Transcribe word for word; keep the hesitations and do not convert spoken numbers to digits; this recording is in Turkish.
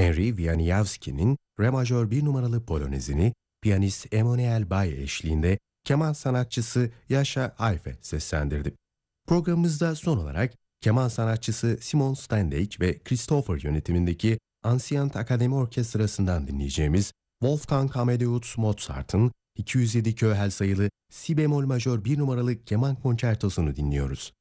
Henry Wieniawski'nin Re majör bir numaralı polonezini piyanist Emanuel Bay eşliğinde keman sanatçısı Yasha Ayfe seslendirdi. Programımızda son olarak keman sanatçısı Simon Stendhal ve Christopher yönetimindeki Ancient Akademi Orkestrası'ndan dinleyeceğimiz Wolfgang Amadeus Mozart'ın iki yüz yedi Köhel sayılı Si bemol majör bir numaralı keman konçertosunu dinliyoruz.